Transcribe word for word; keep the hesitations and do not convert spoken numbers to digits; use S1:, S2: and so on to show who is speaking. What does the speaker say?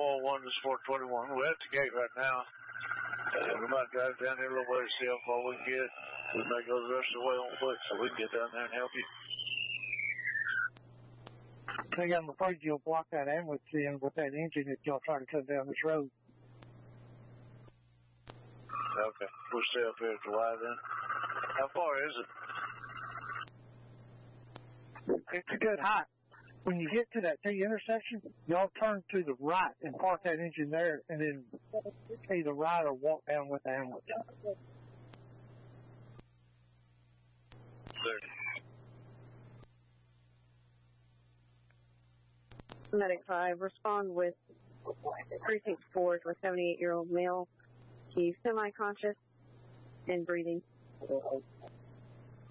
S1: oh one, this is four twenty-one. We're at the gate right now. Uh, we might drive down here a little way to see how far we can get. We may go the rest of the way on foot so we can get down there and help you.
S2: I think I'm afraid you'll block that ambulance in with that engine if y'all try to come down this road.
S1: Okay, we'll stay up here at the Y then. How far is it?
S2: It's a good height. When you get to that T intersection, y'all turn to the right and park that engine there, and then either ride or walk down with the ambulance.
S3: Medic five, respond with precinct four to a seventy-eight-year-old male. He's semi-conscious and breathing.